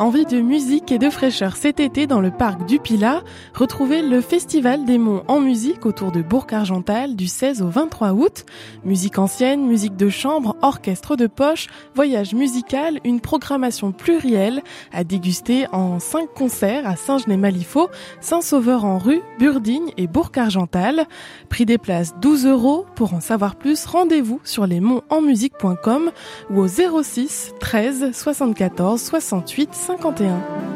Envie de musique et de fraîcheur cet été dans le parc du Pilat. Retrouvez le Festival des Monts en musique autour de Bourg-Argental du 16 au 23 août. Musique ancienne, musique de chambre, orchestre de poche, voyage musical, une programmation plurielle à déguster en 5 concerts à Saint-Genès-Malifaux, Saint-Sauveur-en-Rue, Burdigne et Bourg-Argental. Prix des places 12 €. Pour en savoir plus, rendez-vous sur lesmontsenmusique.com ou au 06 13 74 68 51.